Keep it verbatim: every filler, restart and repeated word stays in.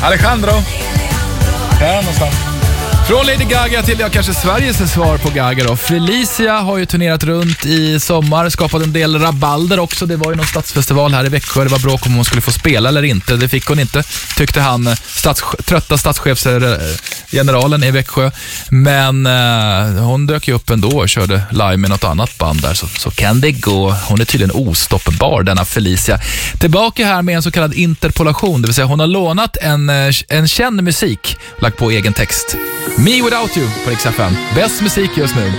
Alejandro. Här någonstans. Från Lady Gaga till ja, kanske Sveriges svar på Gaga då. Felicia har ju turnerat runt i sommar, skapat en del rabalder också. Det var ju någon stadsfestival här i Växjö. Det var bråk om hon skulle få spela eller inte. Det fick hon inte, tyckte han, stats, trötta statschefsgeneralen i Växjö. Men eh, hon dök ju upp ändå och körde live med något annat band där. Så, så kan det gå. Hon är tydligen ostoppbar, denna Felicia. Tillbaka här med en så kallad interpolation. Det vill säga hon har lånat en, en känd musik och lagt på egen text. Me Without You på Rix F M. Bäst musik just nu.